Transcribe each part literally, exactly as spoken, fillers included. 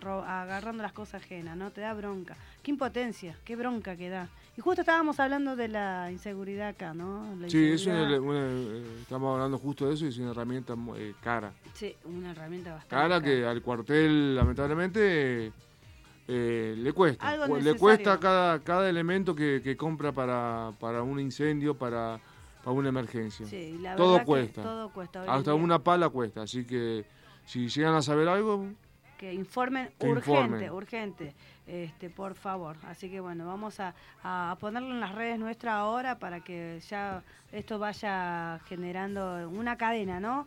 ro- agarrando las cosas ajenas, ¿no? Te da bronca. Qué impotencia, qué bronca que da. Y justo estábamos hablando de la inseguridad acá, ¿no? La Sí, es una, inseguridad. una, eh, estamos hablando justo de eso y es una herramienta eh, cara. Sí, una herramienta bastante Cara cara. que al cuartel, lamentablemente, eh, le cuesta. Algo Cu- le necesario. cuesta cada, cada elemento que, que compra para, para un incendio, para, para una emergencia. Sí, la Todo verdad que cuesta. todo cuesta. hoy en Hasta día. una pala cuesta. Así que si llegan a saber algo, Que informen Que urgente, informen. urgente, este, por favor. Así que bueno, vamos a, a ponerlo en las redes nuestras ahora para que ya esto vaya generando una cadena, ¿no?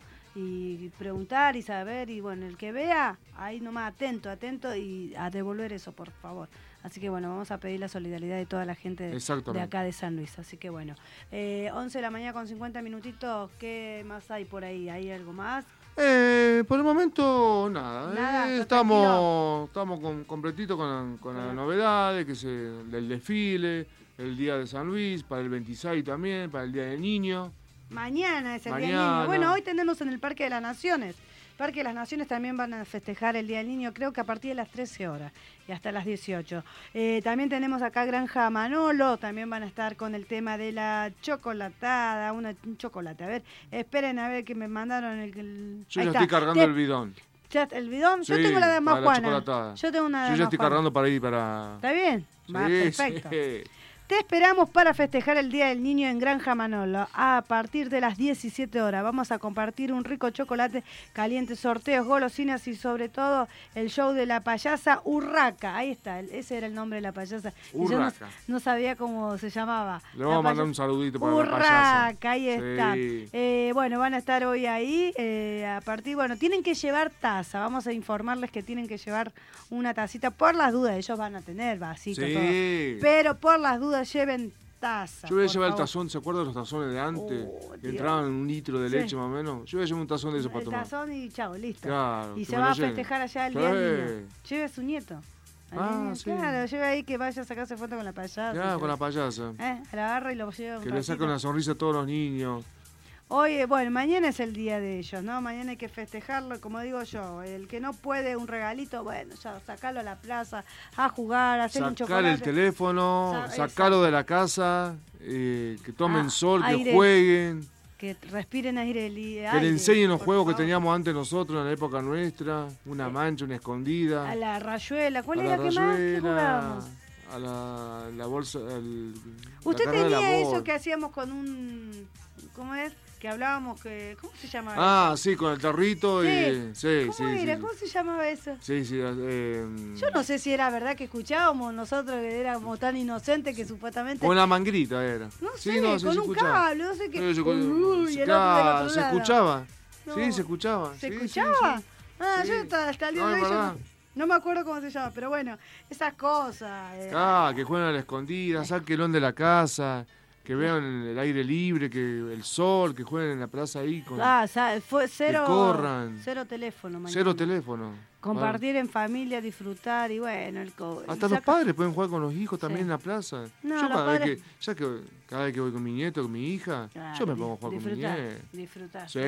Y preguntar y saber, y bueno, el que vea, ahí nomás atento, atento y a devolver eso, por favor. Así que bueno, vamos a pedir la solidaridad de toda la gente de, de Exactamente. acá de San Luis. Así que bueno, eh, once de la mañana con cincuenta minutitos, ¿qué más hay por ahí? ¿Hay algo más? Eh, por el momento, nada. Nada, Eh, está estamos estamos con, completitos con, con las Bueno. novedades que se, del desfile, el día de San Luis, para el veintiséis también, para el Día del Niño. Mañana es el Día del Mañana. Niño. Bueno, hoy tenemos en el Parque de las Naciones. Parque de las Naciones también van a festejar el Día del Niño, creo que a partir de las trece horas y hasta las dieciocho. Eh, también tenemos acá Granja Manolo, también van a estar con el tema de la chocolatada, una, un chocolate. A ver, esperen a ver que me mandaron el... el Yo ahí ya está. estoy cargando Te- el bidón. ya- ¿El bidón? Yo Sí, tengo la de para la Majuana. chocolatada. Yo tengo una de Yo ya estoy Majuana. cargando para ir para... ¿Está bien? Va, Sí, perfecto. sí. Te esperamos para festejar el Día del Niño en Granja Manolo a partir de las diecisiete horas. Vamos a compartir un rico chocolate caliente, sorteos, golosinas y sobre todo el show de la payasa Urraca. Ahí está, ese era el nombre de la payasa. Y yo no, Urraca. no sabía cómo se llamaba. Le vamos La a mandar payasa- un saludito para la payasa. Urraca, ahí está. Sí. Eh, bueno, van a estar hoy ahí. Eh, a partir, bueno, tienen que llevar taza. Vamos a informarles que tienen que llevar una tacita por las dudas. Ellos van a tener vasito, Sí. todo. Pero por las dudas lleven taza. Yo voy a por llevar el favor. tazón, ¿se acuerdan los tazones de antes? Oh, que Dios. entraban en un litro de Sí. leche más o menos. Yo voy a llevar un tazón de eso para El tomar. tazón y chao, listo. Claro, y que se me va lo a lleven. festejar allá el Sí. día del niño. Lleve a su nieto. al Ah, niño. sí. Claro, lleve ahí que vaya a sacarse foto con la payasa. Ya, y con la se- payasa. eh, la agarra y lo lleva un Que le ratito. saque una sonrisa a todos los niños. Hoy, eh, bueno, mañana es el día de ellos, ¿no? Mañana hay que festejarlo, como digo yo. El que no puede un regalito, bueno, ya sacarlo a la plaza, a jugar, a hacer un Sacar chocolate. el teléfono, Sa- sacarlo de la casa, eh, que tomen Ah, sol, aire. que jueguen, Que respiren aire libre. que le enseñen los por juegos que favor. teníamos antes nosotros en la época nuestra, una Sí. mancha, una escondida, A la rayuela. ¿Cuál a era la que más? ¿Qué rayuela, jugábamos? a la, la bolsa, al- Usted la carrera de la tenía bola. eso que hacíamos con un... ¿Cómo es? Que hablábamos que... ¿Cómo se llamaba Ah, sí, con el tarrito Sí. y... Sí, ¿Cómo sí, era? sí. ¿Cómo se llamaba eso? Sí, sí, eh, Yo no sé si era verdad que escuchábamos nosotros, que éramos tan inocentes que supuestamente... con la manguita era. No Sí, sé, no, sí, con se un escuchaba. cable, no sé qué... Sí, se, escu- Uy, el otro del claro, otro se lado. escuchaba. No. Sí, se escuchaba. ¿Se sí, sí, escuchaba? sí. Ah, Sí. yo hasta, hasta el día No, de es hoy yo verdad. no, no me acuerdo cómo se llama, pero bueno, esas cosas... eh, Ah, que jueguen a la escondida, sáquenlo de la casa, que vean el aire libre, que el sol, que jueguen en la plaza ahí con Ah, sa- fue cero, corran. cero teléfono mañana. cero teléfono. Compartir en familia, disfrutar y bueno, el co- Hasta y los saca- padres pueden jugar con los hijos también Sí. en la plaza. No, yo los cada vez padres- que, ya que cada vez que voy con mi nieto, con mi hija, Claro, yo me di- pongo a jugar con mi disfrutar, nieto. disfrutar. Sí.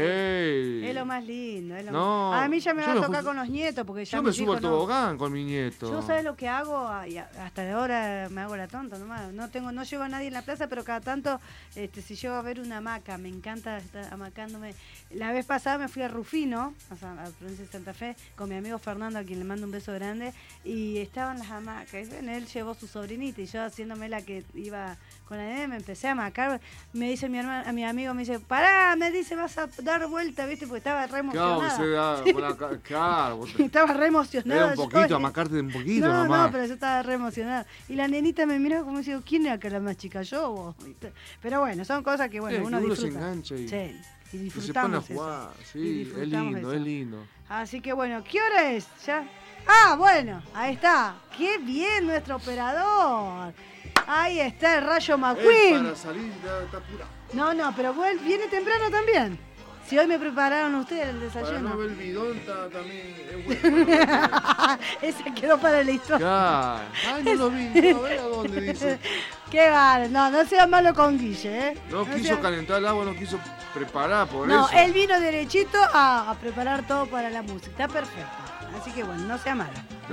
Es lo más lindo. Es lo No, más... A mí ya me yo va a me tocar ju- con los nietos porque ya Yo me mis subo al hijos no- tobogán con mi nieto. Yo sabes lo que hago. Ay, hasta ahora me hago la tonta nomás. No tengo, no llevo a nadie en la plaza, pero cada tanto, este, si llego a ver una hamaca, me encanta estar amacándome. La vez pasada me fui a Rufino, a, San- a provincia de Santa Fe, con mi amigo Fernando, a quien le mando un beso grande, y estaban las hamacas. Y bueno, él llevó su sobrinita y yo haciéndome la que iba con la nena, me empecé a amacar. Me dice mi hermano, a mi amigo, me dice, pará, me dice, vas a dar vuelta, viste, porque estaba re Claro, emocionada. se da con la ca- claro, vos te- Estaba re emocionada. era un yo, poquito, eh, amacarte un poquito no, nomás. no, pero yo estaba re emocionada. Y la nenita me miraba como diciendo, ¿quién era que era la más chica? ¿Yo o vos? ¿Viste? Pero bueno, son cosas que bueno, Sí, que uno uno se disfruta. engancha y- Sí, y Y se pone a disfrutamos eso. jugar, Y sí, es disfrutamos lindo, eso. es lindo. Así que bueno, ¿qué hora es? ¿Ya? Ah, bueno, ahí está. ¡Qué bien nuestro operador! Ahí está el Rayo Eh, McQueen. para salir ya está apurado. No, no, pero vuel- viene temprano también. Si hoy me prepararon ustedes el Para desayuno. no ver el bidón ta- también es bueno. para no ver- Ese quedó para la historia. Claro. Ay, no lo vi, no, a ver a dónde dice. Qué vale, no, no sea malo con Guille, ¿eh? No quiso sea- calentar el agua, no quiso preparar por No, eso. él vino derechito a, a preparar todo para la música. Está perfecto. Así que bueno, no sea malo.